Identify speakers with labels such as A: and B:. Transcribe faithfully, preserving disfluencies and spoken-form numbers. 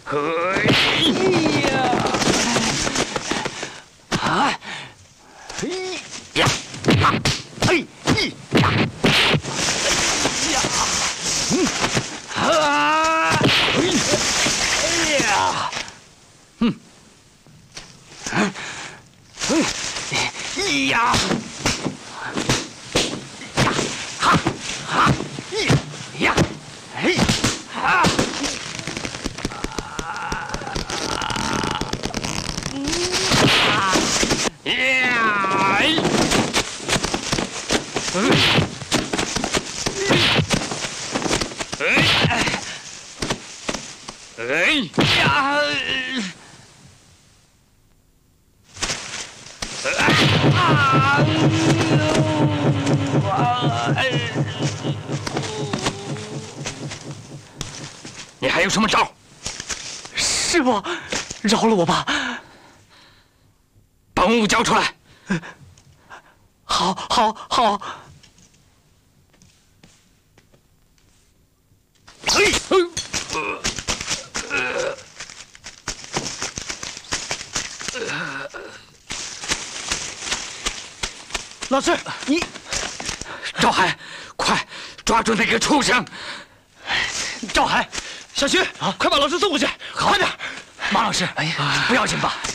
A: 嘿呀！啊！嘿呀！啊！嘿呀！呀！嗯！啊！嘿！哎呀！嗯！嗯！嗯！哎呀！哈！哈！呀！呀！嘿！啊！ 哎呀！啊！你还有什么招？
B: 师傅，饶了我吧！
A: 把文物交出来！
B: 好，好，好！
A: 嘿！
B: 老师，你，
A: 赵海，快抓住那个畜生！
B: 赵海，小徐啊，快把老师送过去，快点！
A: 马老师，哎呀，不要紧吧？